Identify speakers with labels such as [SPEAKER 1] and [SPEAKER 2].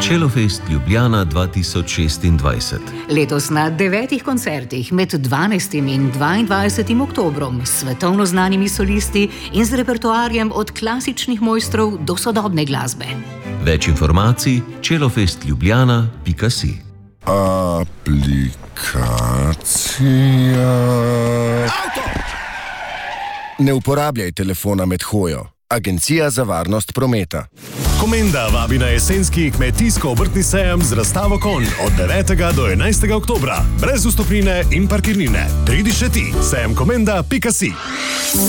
[SPEAKER 1] Čelofest Ljubljana 2026.
[SPEAKER 2] Letos na 9 koncertih med 12. in 22. oktobrom s svetovno znanimi solisti in z repertoarjem od klasičnih mojstrov do sodobne glasbe.
[SPEAKER 1] Več informacij čelofestljubljana.si.
[SPEAKER 3] Aplikacija. Avto! Ne uporabljaj telefona med hojo. Agencija za varnost prometa.
[SPEAKER 4] Komenda vabi na jesenski kmetijsko-obrtni sejem z razstavo konj od 9. do 11. oktobra. Brez vstopnine in parkirnine. Pridi še ti. sejemkomenda.si.